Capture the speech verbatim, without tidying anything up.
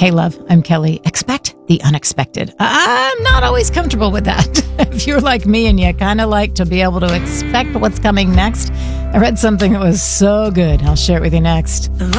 Hey, love, I'm Kelly. Expect the unexpected. I'm not always comfortable with that. If you're like me and you kind of like to be able to expect what's coming next, I read something that was so good. I'll share it with you next.